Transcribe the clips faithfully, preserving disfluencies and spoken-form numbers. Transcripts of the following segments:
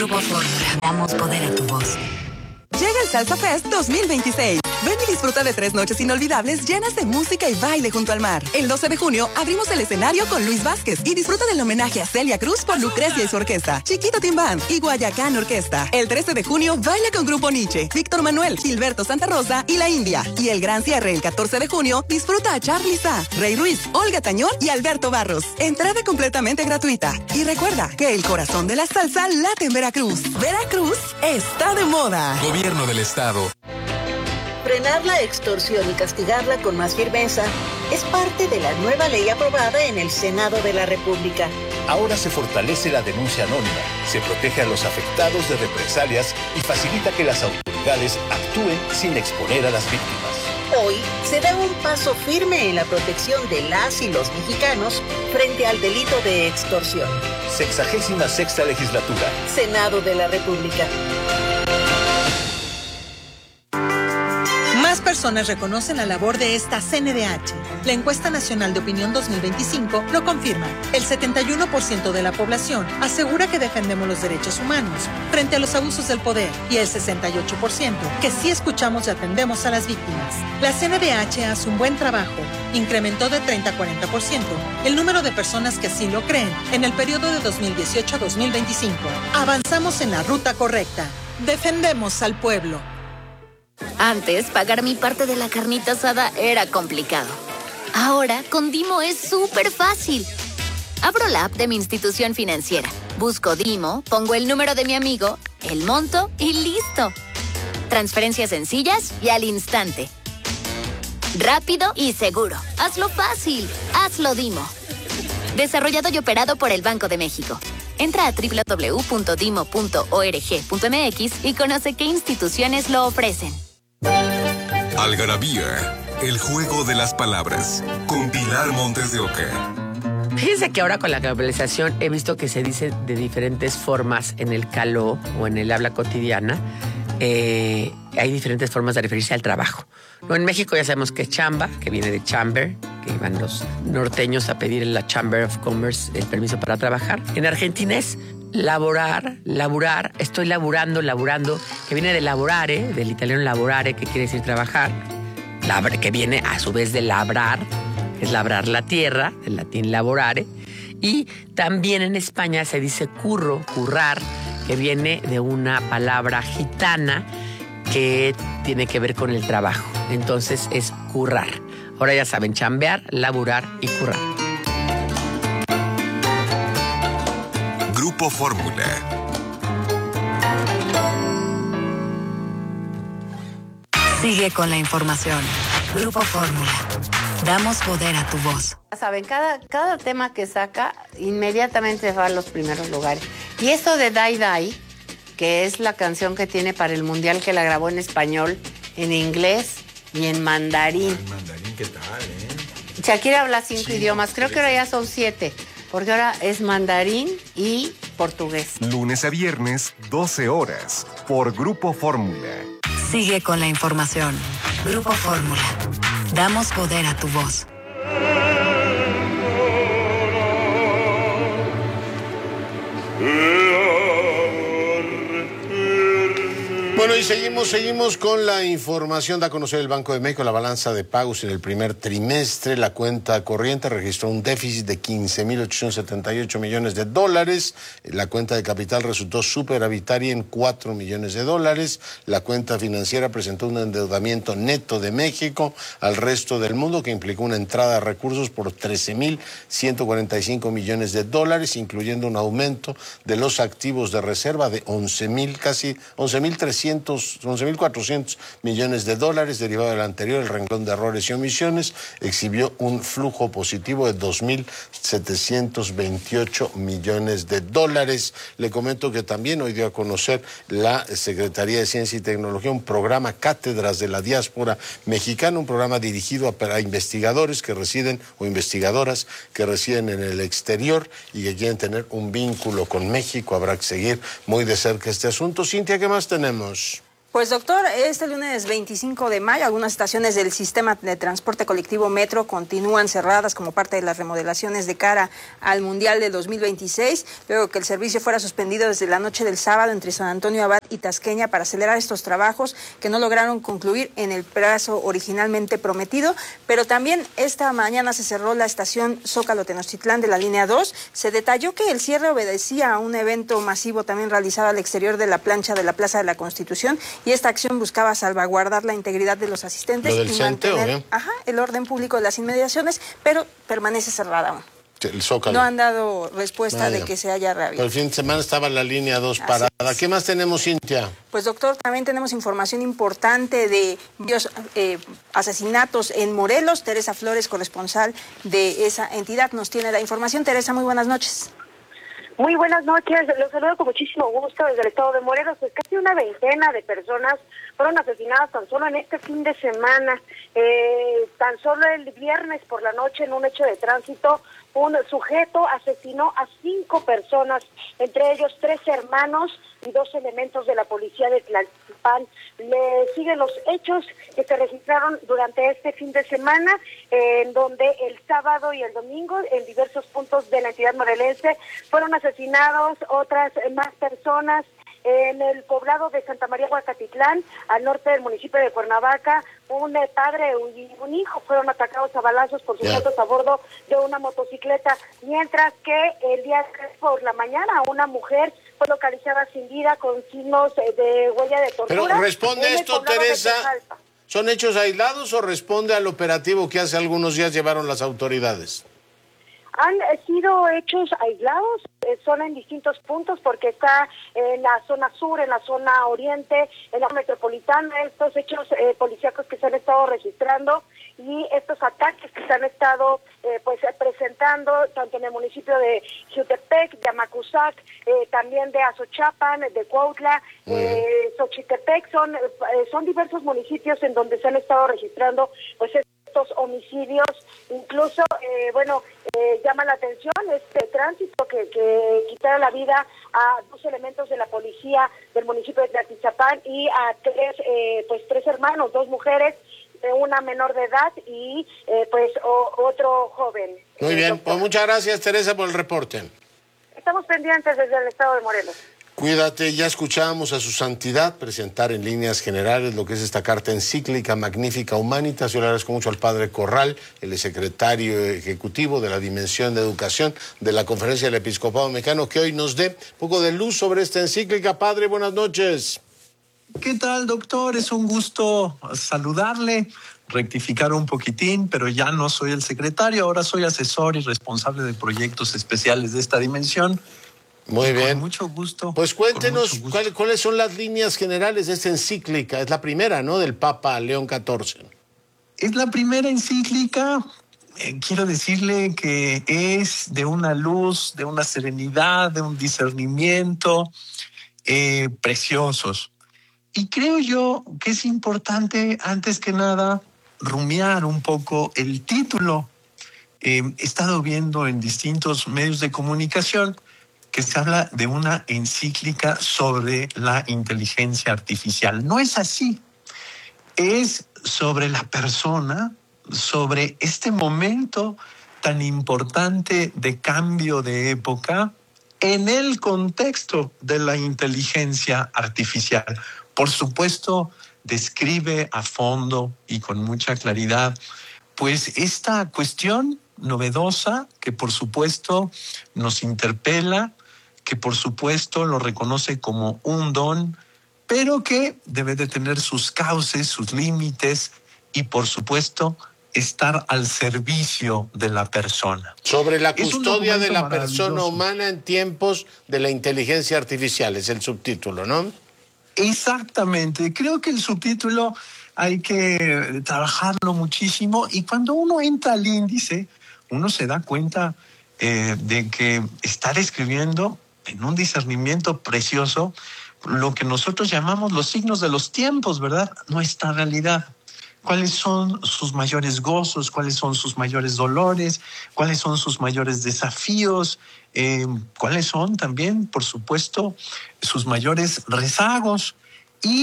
Grupo Fórmula. Damos poder a tu voz. Llega el Salsa Fest dos mil veintiséis. Ven y disfruta de tres noches inolvidables llenas de música y baile junto al mar. El doce de junio abrimos el escenario con Luis Vázquez y disfruta del homenaje a Celia Cruz por Lucrecia y su orquesta, Chiquito Team Band y Guayacán Orquesta. El trece de junio baila con Grupo Nietzsche, Víctor Manuel, Gilberto Santa Rosa y La India. Y el gran cierre el catorce de junio disfruta a Charly Sa, Rey Ruiz, Olga Tañón y Alberto Barros. Entrada completamente gratuita. Y recuerda que el corazón de la salsa late en Veracruz. Veracruz está de moda. Gobierno del Estado. Frenar la extorsión y castigarla con más firmeza es parte de la nueva ley aprobada en el Senado de la República. Ahora se fortalece la denuncia anónima, se protege a los afectados de represalias y facilita que las autoridades actúen sin exponer a las víctimas. Hoy se da un paso firme en la protección de las y los mexicanos frente al delito de extorsión. Sexagésima sexta legislatura. Senado de la República. Más personas reconocen la labor de esta C N D H. La Encuesta Nacional de Opinión dos mil veinticinco lo confirma. El setenta y uno por ciento de la población asegura que defendemos los derechos humanos frente a los abusos del poder y el sesenta y ocho por ciento que sí escuchamos y atendemos a las víctimas. La C N D H hace un buen trabajo. Incrementó de treinta a cuarenta por ciento el número de personas que así lo creen en el periodo de dos mil dieciocho a dos mil veinticinco. Avanzamos en la ruta correcta. Defendemos al pueblo. Antes, pagar mi parte de la carnita asada era complicado. Ahora, con Dimo es súper fácil. Abro la app de mi institución financiera, busco Dimo, pongo el número de mi amigo, el monto y listo. Transferencias sencillas y al instante. Rápido y seguro. Hazlo fácil. Hazlo Dimo. Desarrollado y operado por el Banco de México. Entra a doble u doble u doble u punto dimo punto org punto m x y conoce qué instituciones lo ofrecen. Algarabía, el juego de las palabras, con Pilar Montes de Oca. Fíjense que ahora con la globalización he visto que se dice de diferentes formas en el caló o en el habla cotidiana. Eh, hay diferentes formas de referirse al trabajo. ¿No? En México ya sabemos que es chamba, que viene de chamber, que iban los norteños a pedir en la Chamber of Commerce el permiso para trabajar. En Argentina es laborar, laburar, estoy laburando, laburando, que viene de lavorare, del italiano lavorare, que quiere decir trabajar, Labra, que viene a su vez de labrar, que es labrar la tierra, del latín lavorare, y también en España se dice curro, currar, que viene de una palabra gitana que tiene que ver con el trabajo. Entonces es currar. Ahora ya saben, chambear, laburar y currar. Grupo Fórmula. Sigue con la información. Grupo Fórmula. Damos poder a tu voz. Saben, cada, cada tema que saca inmediatamente va a los primeros lugares. Y esto de Die Die, que es la canción que tiene para el Mundial, que la grabó en español, en inglés y en mandarín. En mandarín, ¿qué tal, eh? Shakira habla cinco sí, idiomas, creo que ahora ya son siete, porque ahora es mandarín y portugués. Lunes a viernes, doce horas, por Grupo Fórmula. Sigue con la información. Grupo Fórmula. Damos poder a tu voz. Bueno, y seguimos, seguimos con la información. Da a conocer el Banco de México la balanza de pagos en el primer trimestre. La cuenta corriente registró un déficit de quince mil ochocientos setenta y ocho millones de dólares. La cuenta de capital resultó superavitaria en cuatro millones de dólares. La cuenta financiera presentó un endeudamiento neto de México al resto del mundo que implicó una entrada de recursos por trece mil ciento cuarenta y cinco millones de dólares, incluyendo un aumento de los activos de reserva de once mil, casi once mil trescientos once mil cuatrocientos millones de dólares. Derivado del anterior, el renglón de errores y omisiones exhibió un flujo positivo de dos mil setecientos veintiocho millones de dólares. Le comento que también hoy dio a conocer la Secretaría de Ciencia y Tecnología un programa Cátedras de la Diáspora Mexicana, un programa dirigido a, a investigadores que residen o investigadoras que residen en el exterior y que quieren tener un vínculo con México. Habrá que seguir muy de cerca este asunto. Cintia, ¿qué más tenemos? Pues doctor, este lunes veinticinco de mayo algunas estaciones del sistema de transporte colectivo Metro continúan cerradas como parte de las remodelaciones de cara al Mundial de dos mil veintiséis, luego que el servicio fuera suspendido desde la noche del sábado entre San Antonio Abad y Tasqueña para acelerar estos trabajos que no lograron concluir en el plazo originalmente prometido, pero también esta mañana se cerró la estación Zócalo Tenochtitlán de la línea dos. Se detalló que el cierre obedecía a un evento masivo también realizado al exterior de la plancha de la Plaza de la Constitución, y esta acción buscaba salvaguardar la integridad de los asistentes ¿Lo del y centro, mantener eh? ajá, el orden público de las inmediaciones, pero permanece cerrada aún. El Zócalo. No han dado respuesta Vaya. de que se haya reabierto. El fin de semana estaba la línea dos Así parada. es. ¿Qué más tenemos, Cintia? Pues doctor, también tenemos información importante de varios eh, asesinatos en Morelos. Teresa Flores, corresponsal de esa entidad, nos tiene la información. Teresa, muy buenas noches. Muy buenas noches, los saludo con muchísimo gusto desde el estado de Morelos. Pues casi una veintena de personas fueron asesinadas tan solo en este fin de semana. Eh, tan solo el viernes por la noche, en un hecho de tránsito, un sujeto asesinó a cinco personas, entre ellos tres hermanos y dos elementos de la policía de Tlalpan. Le siguen los hechos que se registraron durante este fin de semana, eh, en donde el sábado y el domingo en diversos puntos de la entidad morelense fueron asesinados otras más personas. En el poblado de Santa María Huacatitlán, al norte del municipio de Cuernavaca, un eh, padre y un hijo fueron atacados a balazos por sujetos a bordo de una motocicleta, mientras que el día por la mañana una mujer fue localizada sin vida con signos eh, de huella de tortura. Pero responde en el esto, poblado de Teresa. Tejalpa. ¿Son hechos aislados o responde al operativo que hace algunos días llevaron las autoridades? Han sido hechos aislados, eh, son en distintos puntos porque está en la zona sur, en la zona oriente, en la metropolitana, estos hechos eh, policíacos que se han estado registrando y estos ataques que se han estado eh, pues presentando tanto en el municipio de Jutepec, de Amacuzac, eh, también de Azochapan, de Cuautla, eh, Xochitepec, son, eh, son diversos municipios en donde se han estado registrando pues estos homicidios, incluso, eh, bueno, eh, llama la atención este tránsito que, que quitara la vida a dos elementos de la policía del municipio de Tlaltizapán y a tres, eh, pues tres hermanos, dos mujeres, eh, una menor de edad y eh, pues o, otro joven. Muy bien, pues muchas gracias, Teresa, por el reporte. Estamos pendientes desde el estado de Morelos. Cuídate, ya escuchábamos a su santidad presentar en líneas generales lo que es esta carta encíclica Magnificat Humanitas. Yo le agradezco mucho al padre Corral, el secretario ejecutivo de la Dimensión de Educación de la Conferencia del Episcopado Mexicano, que hoy nos dé un poco de luz sobre esta encíclica. Padre, buenas noches. ¿Qué tal, doctor? Es un gusto saludarle, rectificar un poquitín, pero ya no soy el secretario, ahora soy asesor y responsable de proyectos especiales de esta dimensión. Muy bien. Con mucho gusto. Pues cuéntenos mucho gusto. ¿cuál, cuáles son las líneas generales de esta encíclica. Es la primera, ¿no?, del Papa León catorce. Es la primera encíclica. Eh, quiero decirle que es de una luz, de una serenidad, de un discernimiento eh, preciosos. Y creo yo que es importante, antes que nada, rumiar un poco el título. Eh, he estado viendo en distintos medios de comunicación que se habla de una encíclica sobre la inteligencia artificial. No es así. Es sobre la persona, sobre este momento tan importante de cambio de época en el contexto de la inteligencia artificial. Por supuesto, describe a fondo y con mucha claridad, pues esta cuestión novedosa que por supuesto nos interpela, que por supuesto lo reconoce como un don, pero que debe de tener sus cauces, sus límites y por supuesto estar al servicio de la persona. Sobre la Es un custodia de la documento persona maravilloso. humana en tiempos de la inteligencia artificial, es el subtítulo, ¿no? Exactamente. Creo que el subtítulo hay que trabajarlo muchísimo y cuando uno entra al índice, uno se da cuenta eh, de que está describiendo en un discernimiento precioso lo que nosotros llamamos los signos de los tiempos, ¿verdad? Nuestra realidad. ¿Cuáles son sus mayores gozos? ¿Cuáles son sus mayores dolores? ¿Cuáles son sus mayores desafíos? Eh, ¿Cuáles son también, por supuesto, sus mayores rezagos? Y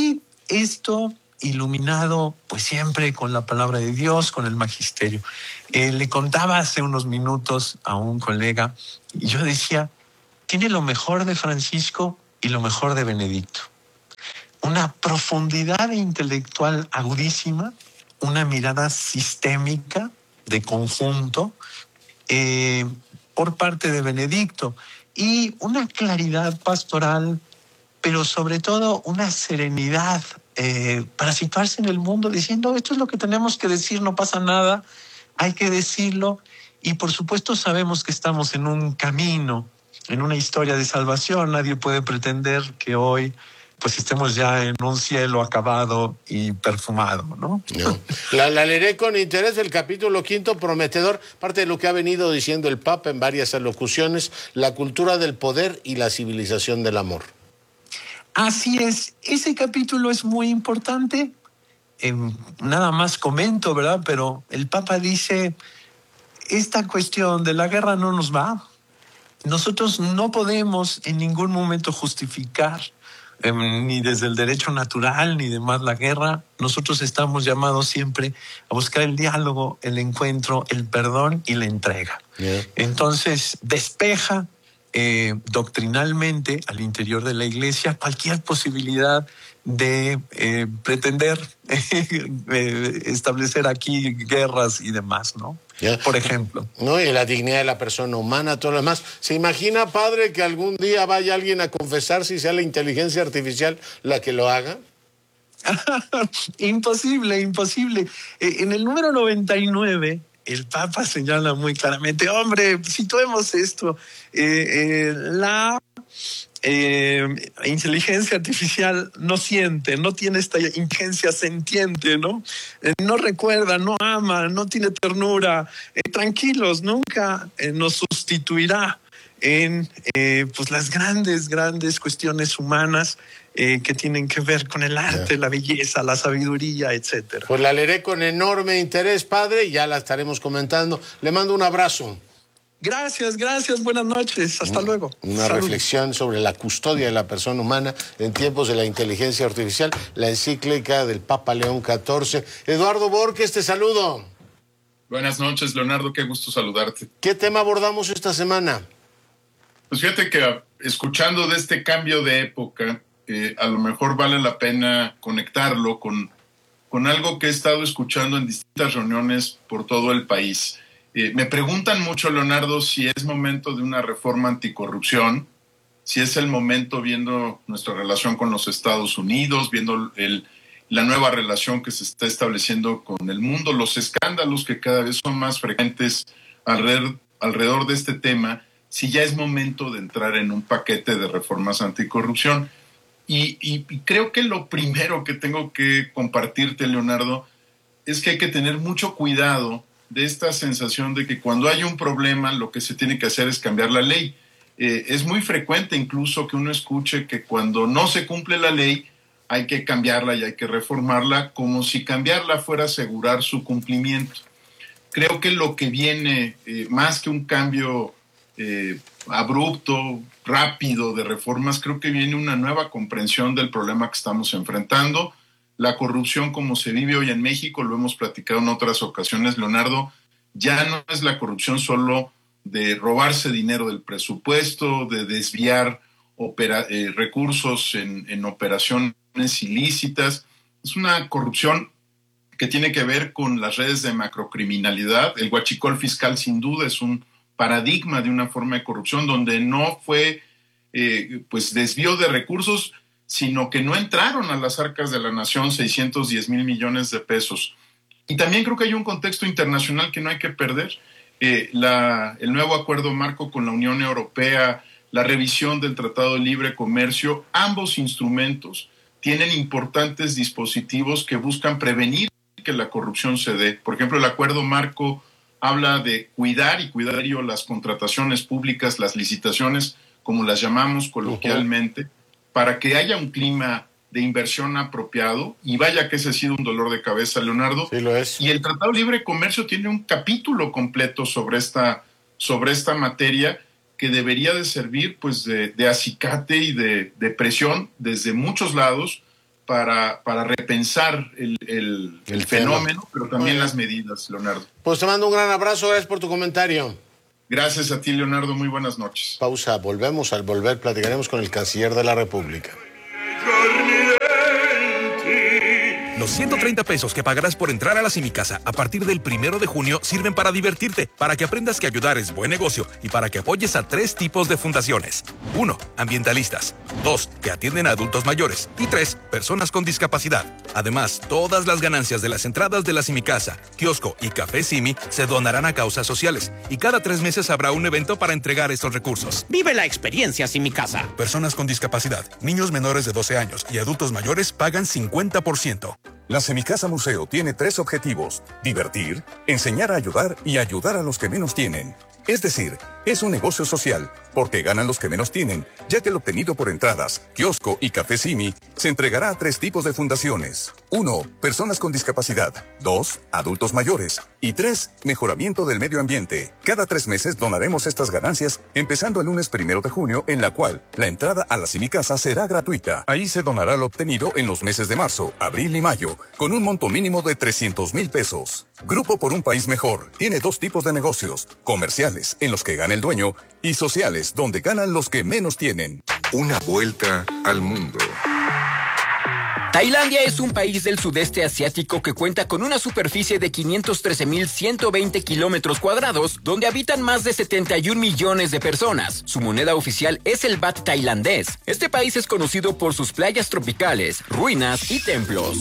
esto iluminado pues siempre con la palabra de Dios, con el magisterio. Eh, le contaba hace unos minutos a un colega y yo decía, tiene lo mejor de Francisco y lo mejor de Benedicto. Una profundidad intelectual agudísima, una mirada sistémica de conjunto eh, por parte de Benedicto y una claridad pastoral, pero sobre todo una serenidad eh, para situarse en el mundo diciendo esto es lo que tenemos que decir, no pasa nada, hay que decirlo y por supuesto sabemos que estamos en un camino, en una historia de salvación, nadie puede pretender que hoy pues estemos ya en un cielo acabado y perfumado, ¿no? No. La, la leeré con interés, el capítulo quinto, prometedor, parte de lo que ha venido diciendo el Papa en varias alocuciones, la cultura del poder y la civilización del amor. Así es, ese capítulo es muy importante, eh, nada más comento, ¿verdad? Pero el Papa dice, esta cuestión de la guerra no nos va, nosotros no podemos en ningún momento justificar Eh, ni desde el derecho natural, ni demás la guerra. Nosotros estamos llamados siempre a buscar el diálogo, el encuentro, el perdón y la entrega. Yeah. Entonces, despeja eh, doctrinalmente al interior de la Iglesia cualquier posibilidad de eh, pretender eh, establecer aquí guerras y demás, ¿no? Yeah. Por ejemplo. No, y la dignidad de la persona humana, todo lo demás. ¿Se imagina, padre, que algún día vaya alguien a confesarse y sea la inteligencia artificial la que lo haga? Imposible, imposible. Eh, en el número noventa y nueve, el Papa señala muy claramente, hombre, situemos esto, eh, eh, la eh, inteligencia artificial no siente, no tiene esta inteligencia sentiente, ¿no? Eh, no recuerda, no ama, no tiene ternura. Eh, tranquilos, nunca eh, nos sustituirá en eh, pues las grandes, grandes cuestiones humanas eh, que tienen que ver con el arte, yeah. la belleza, la sabiduría, etcétera. Pues la leeré con enorme interés, padre, y ya la estaremos comentando. Le mando un abrazo. Gracias, gracias, buenas noches, hasta luego. Una Salud. reflexión sobre la custodia de la persona humana en tiempos de la inteligencia artificial, la encíclica del Papa León catorce. Eduardo Borges, te saludo. Buenas noches, Leonardo, qué gusto saludarte. ¿Qué tema abordamos esta semana? Pues fíjate que escuchando de este cambio de época, eh, a lo mejor vale la pena conectarlo con, con algo que he estado escuchando en distintas reuniones por todo el país. Eh, me preguntan mucho, Leonardo, si es momento de una reforma anticorrupción, si es el momento viendo nuestra relación con los Estados Unidos, viendo el, la nueva relación que se está estableciendo con el mundo, los escándalos que cada vez son más frecuentes alrededor, alrededor de este tema, si ya es momento de entrar en un paquete de reformas anticorrupción. Y, y, y creo que lo primero que tengo que compartirte, Leonardo, es que hay que tener mucho cuidado de esta sensación de que cuando hay un problema lo que se tiene que hacer es cambiar la ley. Eh, es muy frecuente incluso que uno escuche que cuando no se cumple la ley hay que cambiarla y hay que reformarla, como si cambiarla fuera a asegurar su cumplimiento. Creo que lo que viene, eh, más que un cambio eh, abrupto, rápido de reformas, creo que viene una nueva comprensión del problema que estamos enfrentando. La corrupción como se vive hoy en México, lo hemos platicado en otras ocasiones, Leonardo, ya no es la corrupción solo de robarse dinero del presupuesto, de desviar opera, eh, recursos en, en operaciones ilícitas. Es una corrupción que tiene que ver con las redes de macrocriminalidad. El huachicol fiscal sin duda es un paradigma de una forma de corrupción donde no fue eh, pues desvío de recursos, sino que no entraron a las arcas de la nación seiscientos diez mil millones de pesos. Y también creo que hay un contexto internacional que no hay que perder. Eh, la, el nuevo acuerdo marco con la Unión Europea, la revisión del Tratado de Libre Comercio, ambos instrumentos tienen importantes dispositivos que buscan prevenir que la corrupción se dé. Por ejemplo, el acuerdo marco habla de cuidar y cuidar las contrataciones públicas, las licitaciones, como las llamamos coloquialmente, uh-huh. para que haya un clima de inversión apropiado, y vaya que ese ha sido un dolor de cabeza, Leonardo. Sí, lo es. Y el Tratado de Libre Comercio tiene un capítulo completo sobre esta, sobre esta materia que debería de servir pues de, de acicate y de, de presión desde muchos lados para, para repensar el, el, el fenómeno, pero también las medidas, Leonardo. Pues te mando un gran abrazo, gracias por tu comentario. Gracias a ti, Leonardo, muy buenas noches. Pausa, volvemos. Al volver platicaremos con el canciller de la República. Los ciento treinta pesos que pagarás por entrar a la Simicasa a partir del primero de junio sirven para divertirte, para que aprendas que ayudar es buen negocio y para que apoyes a tres tipos de fundaciones. Uno, ambientalistas. Dos, que atienden a adultos mayores. Y tres, personas con discapacidad. Además, todas las ganancias de las entradas de la Simicasa, kiosco y Café Simi se donarán a causas sociales. Y cada tres meses habrá un evento para entregar estos recursos. Vive la experiencia Simicasa. Personas con discapacidad, niños menores de doce años y adultos mayores pagan cincuenta por ciento. La Semicasa Museo tiene tres objetivos: divertir, enseñar a ayudar y ayudar a los que menos tienen. Es decir, es un negocio social, porque ganan los que menos tienen, ya que el obtenido por entradas, kiosco y Café Simi se entregará a tres tipos de fundaciones. Uno, personas con discapacidad. Dos, adultos mayores. Y tres, mejoramiento del medio ambiente. Cada tres meses donaremos estas ganancias, empezando el lunes primero de junio, en la cual la entrada a la Semicasa será gratuita. Ahí se donará lo obtenido en los meses de marzo, abril y mayo, con un monto mínimo de trescientos mil pesos. Grupo por un País Mejor tiene dos tipos de negocios: comerciales, en los que gana el dueño, y sociales, donde ganan los que menos tienen. Una vuelta al mundo. Tailandia es un país del sudeste asiático que cuenta con una superficie de quinientos trece mil ciento veinte kilómetros cuadrados, donde habitan más de setenta y un millones de personas. Su moneda oficial es el baht tailandés. Este país es conocido por sus playas tropicales, ruinas y templos.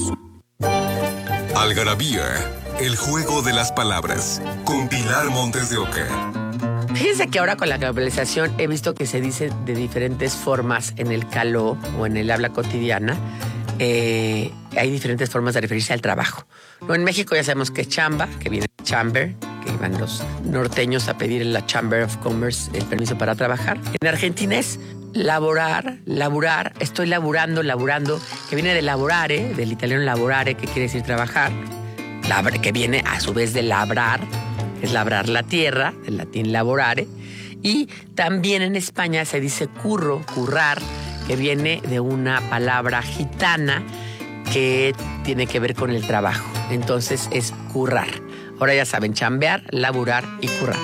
Algarabía, el juego de las palabras, con Pilar Montes de Oca. Fíjense que ahora con la globalización he visto que se dice de diferentes formas en el caló o en el habla cotidiana. Eh, hay diferentes formas de referirse al trabajo. No, en México ya sabemos que es chamba, que viene chamber, que iban los norteños a pedir en la Chamber of Commerce el permiso para trabajar. En Argentina es laborar, laburar, estoy laburando, laburando, que viene de laborare, del italiano laborare, que quiere decir trabajar, Labra, que viene a su vez de labrar, es labrar la tierra, del latín laborare. Y también en España se dice curro, currar, que viene de una palabra gitana que tiene que ver con el trabajo. Entonces es currar. Ahora ya saben, chambear, laburar y currar.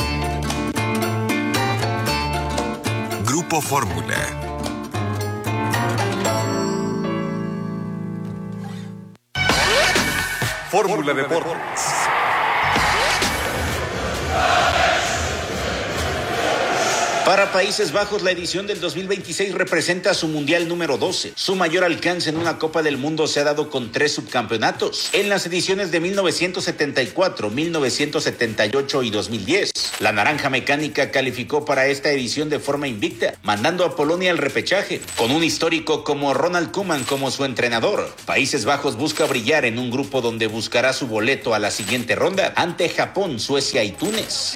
Grupo Fórmula. Fórmula Deportes. Para Países Bajos, la edición del dos mil veintiséis representa su mundial número doce. Su mayor alcance en una Copa del Mundo se ha dado con tres subcampeonatos, en las ediciones de mil novecientos setenta y cuatro, mil novecientos setenta y ocho y dos mil diez. La Naranja Mecánica calificó para esta edición de forma invicta, mandando a Polonia al repechaje, con un histórico como Ronald Koeman como su entrenador. Países Bajos busca brillar en un grupo donde buscará su boleto a la siguiente ronda ante Japón, Suecia y Túnez.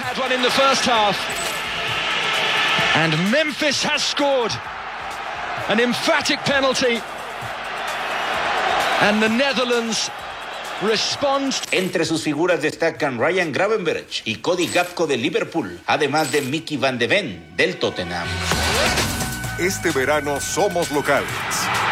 And Memphis has scored an emphatic penalty. And the Netherlands responds. Entre sus figuras destacan Ryan Gravenberch y Cody Gakpo de Liverpool, además de Mickey van de Ven del Tottenham. Este verano somos locales.